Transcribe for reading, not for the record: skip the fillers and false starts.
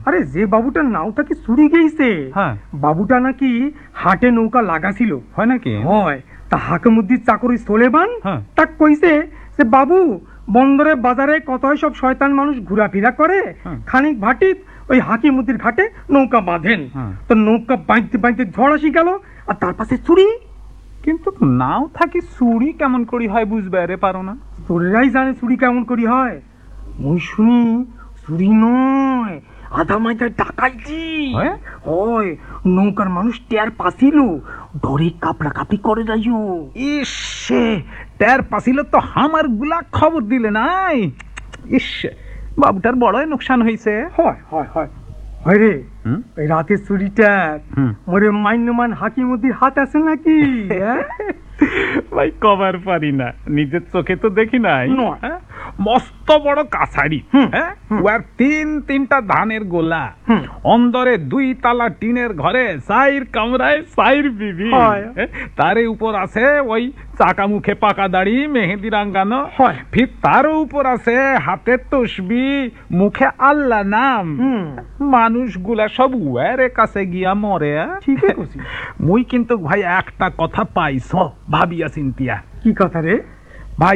আরে যে বাবুটার নাও তাকে চুরি গেছে, বাবুটা নাকি হাটে নৌকা লাগাছিল, হয় নাকি? হয়। তা হাকিমুদ্দিন চাকরি সোলেমান তাক কইছে যে বাবু বন্দরে বাজারে কত সব শয়তান মানুষ ঘোরাফেরা করে, খানিক ভাটিত ওই হাকিমুদ্দির ঘাটে নৌকা বাঁধেন। তো নৌকা বাঁধতে বাঁধতে ঝড় আসি গেল, আর তার পাশে চুরি। কিন্তু নাও থাকি চুরি কেমন করি হয় বুঝবে রে পারো না? চোরেরাই জানে চুরি কেমন করি হয়। মুই শুনি চুরি নয়, আধা মাইটার ডাকাইতি হয়। নৌকার মানুষ টের পাছিল, ডরে কাপড়া কাপড়ি করে যাইও। ইসে টের পাছিল তো আমার গুলা খবর দিলে নাই। ইসে বাবুটার বড়ই নোকসান হয়েছে। হয় হয় হয় হয় রে, এই রাতের চুরিটা মোরে মান্যমান হাকিমুদ্দির হাত আছে নাকি? ভাই কবার পারি না, নিজের চোখে তো দেখি নাই। মস্ত বড় কাছারি, তিনটা ধানের গোলা, অন্দরে 2 তালা টিনের ঘরে, 4 কামরায় 4 বিবি, তারে উপর আছে ওই চাকা মুখে পাকা দাড়ি মেহেদি রাঙ্গানো, ফির তার উপর আছে হাতে তসবি, মুখে আল্লাহ নাম। মানুষগুলা সব ওয়ারে কাছে গিয়া মরে। মুই কিন্তু ভাই একটা কথা পাইছ ভাবিয়া চিন্তিয়া। কি কথা রে?